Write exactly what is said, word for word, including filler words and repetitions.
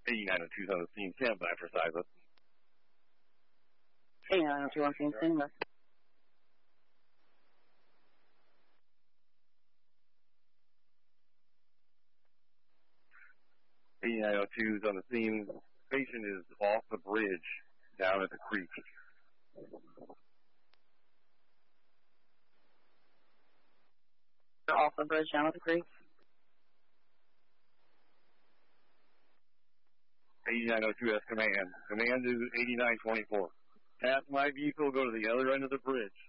eighty-nine oh two is on the scene. Stand by for Silas. eighty-nine oh two on scene. Stand by. eighty-nine oh two is on the scene. Patient is off the bridge down at the creek. They're off the bridge down at the creek. eighty-nine oh two has command. Command is eighty-nine twenty-four. Pass my vehicle, go to the other end of the bridge.